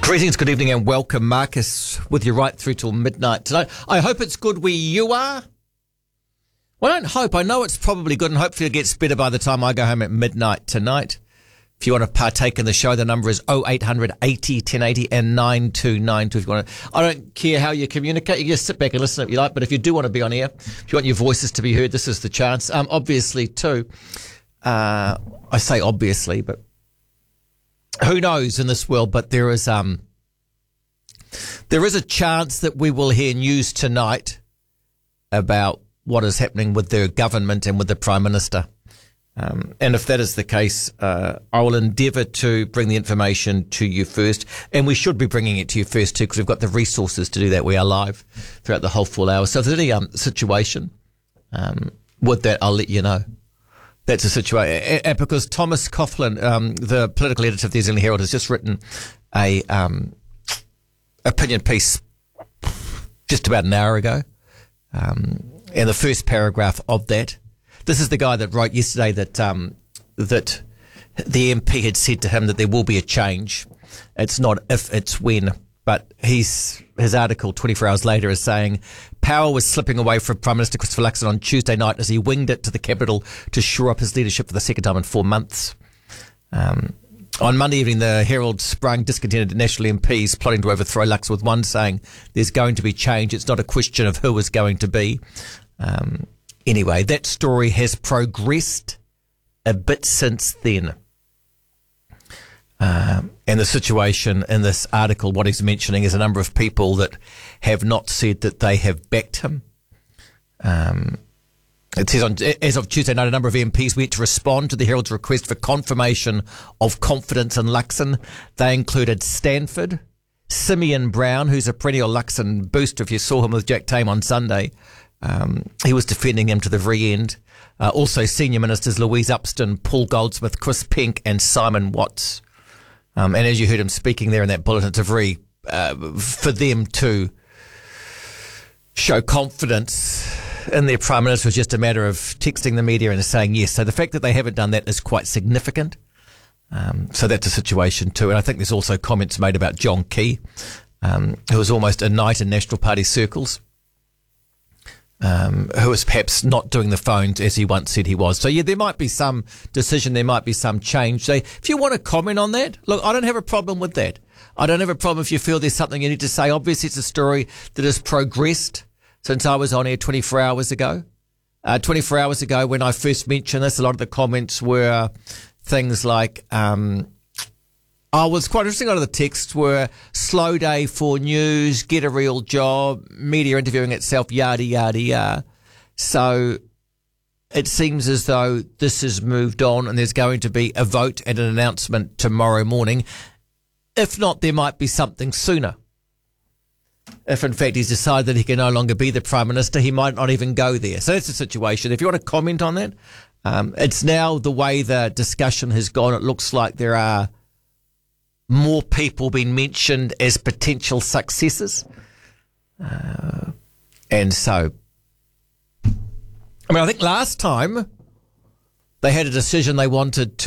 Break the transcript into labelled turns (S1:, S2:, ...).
S1: Greetings, good evening and welcome. Marcus with you right through till midnight tonight. I hope it's good where you are. Well, I don't hope. I know it's probably good and hopefully it gets better by the time I go home at midnight tonight. If you want to partake in the show, the number is 0800 80 1080 and 9292. If you want to, I don't care how you communicate. You just sit back and listen if you like. But if you do want to be on air, if you want your voices to be heard, this is the chance. Obviously, too, I say obviously, but who knows in this world, but there is a chance that we will hear news tonight about what is happening with the government and with the Prime Minister. And if that is the case, I will endeavour to bring the information to you first. And we should be bringing it to you first too, because we've got the resources to do that. We are live throughout the whole full hour. So if there's any situation with that, I'll let you know. That's a situation. And because Thomas Coughlin, the political editor of the New Zealand Herald, has just written a opinion piece just about an hour ago. And the first paragraph of that, this is the guy that wrote yesterday that that the MP had said to him that there will be a change. It's not if, it's when. But his article 24 hours later is saying power was slipping away from Prime Minister Christopher Luxon on Tuesday night as he winged it to the capital to shore up his leadership for the second time in 4 months. On Monday evening, the Herald sprung discontented national MPs plotting to overthrow Luxon, with one saying there's going to be change. It's not a question of who is going to be. Anyway, that story has progressed a bit since then. And the situation in this article, what he's mentioning is a number of people that have not said that they have backed him. It says as of Tuesday night, a number of MPs went to respond to the Herald's request for confirmation of confidence in Luxon. They included Stanford, Simeon Brown, who's a perennial Luxon booster. If you saw him with Jack Tame on Sunday, he was defending him to the very end. Also senior ministers Louise Upston, Paul Goldsmith, Chris Pink and Simon Watts. And as you heard him speaking there in that bulletin, it's a very, for them to show confidence in their Prime Minister was just a matter of texting the media and saying yes. So the fact that they haven't done that is quite significant. So that's a situation too. And I think there's also comments made about John Key, who was almost a knight in National Party circles, who is perhaps not doing the phones as he once said he was. So, yeah, there might be some decision, there might be some change. So if you want to comment on that, look, I don't have a problem with that. I don't have a problem if you feel there's something you need to say. Obviously, it's a story that has progressed since I was on air 24 hours ago. 24 hours ago when I first mentioned this, a lot of the comments were things like, was quite interesting. A lot of the texts were slow day for news, get a real job, media interviewing itself, yada, yada, yada. So it seems as though this has moved on and there's going to be a vote and an announcement tomorrow morning. If not, there might be something sooner. If, in fact, he's decided that he can no longer be the Prime Minister, he might not even go there. So that's the situation. If you want to comment on that, it's now the way the discussion has gone. It looks like there are more people being mentioned as potential successors. And so, I mean, I think last time they had a decision they wanted to